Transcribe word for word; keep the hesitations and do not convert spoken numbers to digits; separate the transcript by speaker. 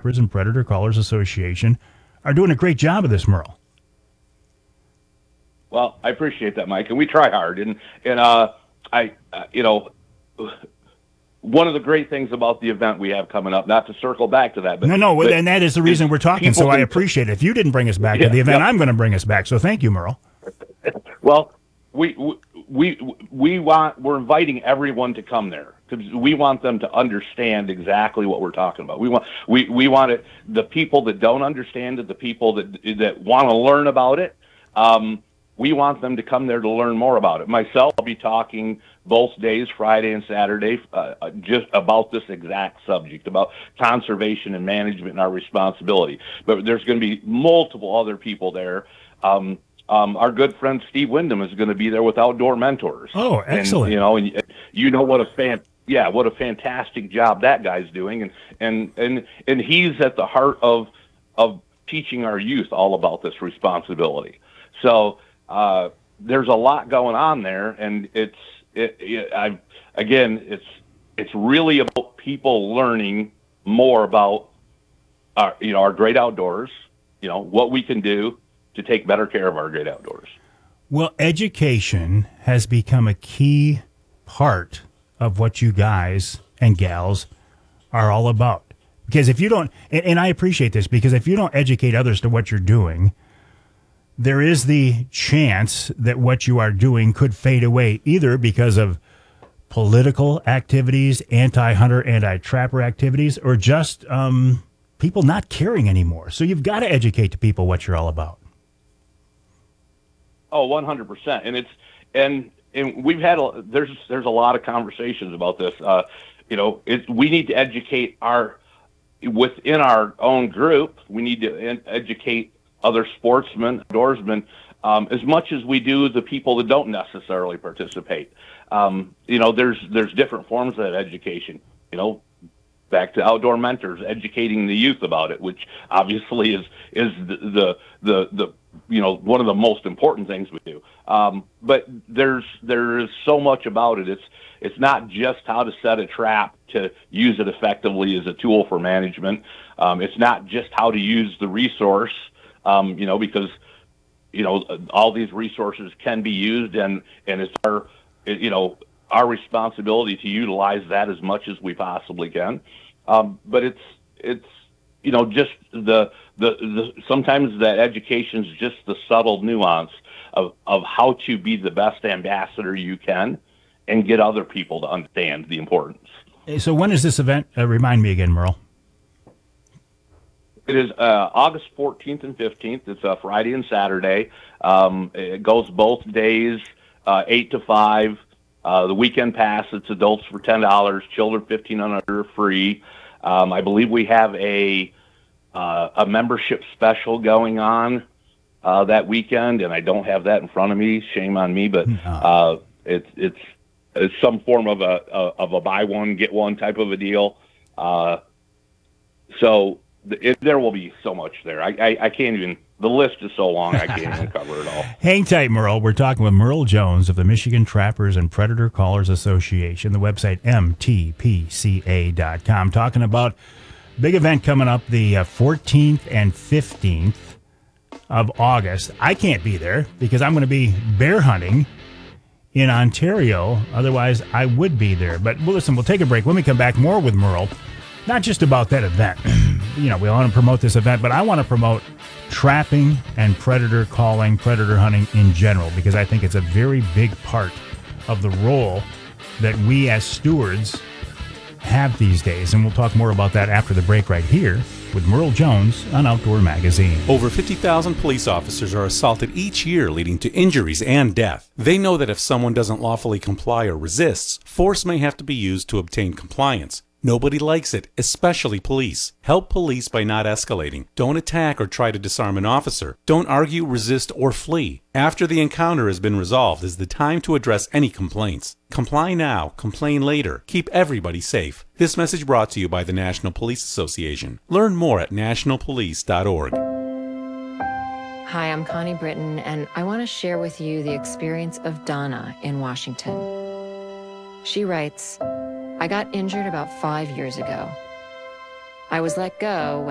Speaker 1: Trappers and Predator Callers Association are doing a great job of this, Merle.
Speaker 2: Well, I appreciate that, Mike, and we try hard. And and uh, I, uh, you know, one of the great things about the event we have coming up, not to circle back to that, but
Speaker 1: no, no,
Speaker 2: but
Speaker 1: and that is the reason we're talking. So I appreciate it. If you didn't bring us back
Speaker 2: yeah,
Speaker 1: to the event,
Speaker 2: yeah.
Speaker 1: I'm going to bring us back. So thank you, Merle.
Speaker 2: Well, we we we want we're inviting everyone to come there because we want them to understand exactly what we're talking about. We want we we want it the people that don't understand it, the people that that want to learn about it. Um, we want them to come there to learn more about it. Myself, I'll be talking both days, Friday and Saturday, uh, just about this exact subject, about conservation and management and our responsibility. But there's going to be multiple other people there. Um, um, our good friend Steve Wyndham is going to be there with Outdoor Mentors.
Speaker 1: Oh, excellent!
Speaker 2: And, you know, and you know what a fan, yeah, what a fantastic job that guy's doing, and and and and he's at the heart of of teaching our youth all about this responsibility. So. Uh, there's a lot going on there, and it's it, it, I, again, it's it's really about people learning more about our you know our great outdoors, you know what we can do to take better care of our great outdoors.
Speaker 1: Well, education has become a key part of what you guys and gals are all about. Because if you don't, and, and I appreciate this, because if you don't educate others to what you're doing, there is the chance that what you are doing could fade away, either because of political activities, anti-hunter, anti-trapper activities, or just um, people not caring anymore. So you've got to educate the people what you're all about.
Speaker 2: Oh, one hundred percent. And it's and and we've had a, there's there's a lot of conversations about this. Uh, you know, it, we need to educate our within our own group. We need to educate other sportsmen, outdoorsmen, um, as much as we do the people that don't necessarily participate. Um, you know, there's there's different forms of that education. You know, back to Outdoor Mentors, educating the youth about it, which obviously is is the the the, the you know one of the most important things we do. Um, but there's there is so much about it. It's it's not just how to set a trap to use it effectively as a tool for management. Um, it's not just how to use the resource. Um, you know, because, you know, all these resources can be used, and, and it's our, you know, our responsibility to utilize that as much as we possibly can. Um, but it's, it's, you know, just the, the, the, sometimes that education is just the subtle nuance of, of how to be the best ambassador you can and get other people to understand the importance.
Speaker 1: So when is this event? Uh, remind me again, Merle.
Speaker 2: It is uh, August fourteenth and fifteenth. It's a Friday and Saturday. Um, it goes both days, uh, eight to five. Uh, the weekend pass, it's adults for ten dollars, children fifteen and under free. Um, I believe we have a uh, a membership special going on uh, that weekend, and I don't have that in front of me. Shame on me, but uh, it's it's it's some form of a, a of a buy one get one type of a deal. Uh, so. It, there will be so much there. I, I, I can't even, the list is so long, I can't even cover it all.
Speaker 1: Hang tight, Merle. We're talking with Merle Jones of the Michigan Trappers and Predator Callers Association, the website M T P C A dot com, talking about big event coming up the uh, fourteenth and fifteenth of August. I can't be there because I'm going to be bear hunting in Ontario. Otherwise, I would be there. But well, listen, we'll take a break. When we come back, more with Merle. Not just about that event. You know, we want to promote this event, but I want to promote trapping and predator calling, predator hunting in general, because I think it's a very big part of the role that we as stewards have these days. And we'll talk more about that after the break right here with Merle Jones on Outdoor Magazine.
Speaker 3: Over fifty thousand police officers are assaulted each year, leading to injuries and death. They know that if someone doesn't lawfully comply or resists, force may have to be used to obtain compliance. Nobody likes it, especially police. Help police by not escalating. Don't attack or try to disarm an officer. Don't argue, resist, or flee. After the encounter has been resolved is the time to address any complaints. Comply now, complain later. Keep everybody safe. This message brought to you by the National Police Association. Learn more at national police dot org.
Speaker 4: Hi, I'm Connie Britton, and I want to share with you the experience of Donna in Washington. She writes, I got injured about five years ago. I was let go when